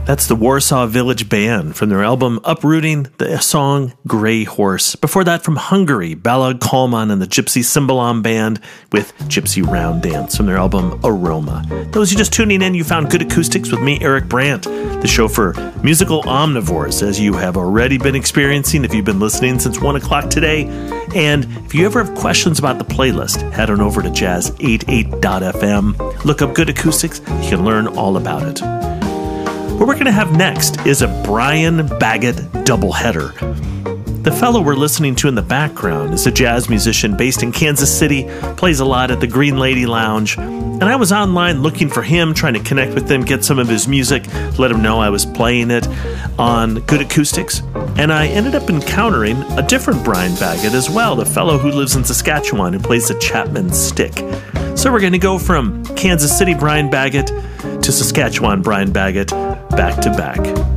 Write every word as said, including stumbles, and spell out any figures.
That's the Warsaw Village Band from their album Uprooting, the song Grey Horse. Before that, from Hungary, Balog Kalman and the Gypsy Cymbalom Band with Gypsy Round Dance from their album Aroma. Those you just tuning in, you found Good Acoustics with me, Eric Brandt, the show for musical omnivores, as you have already been experiencing if you've been listening since one o'clock today. And if you ever have questions about the playlist, head on over to jazz eighty-eight dot f m. Look up Good Acoustics. You can learn all about it. What we're going to have next is a Brian Baggett doubleheader. The fellow we're listening to in the background is a jazz musician based in Kansas City, plays a lot at the Green Lady Lounge, and I was online looking for him, trying to connect with him, get some of his music, let him know I was playing it on Good Acoustics, and I ended up encountering a different Brian Baggett as well, the fellow who lives in Saskatchewan who plays the Chapman stick. So we're going to go from Kansas City Brian Baggett to Saskatchewan Brian Baggett, back to back.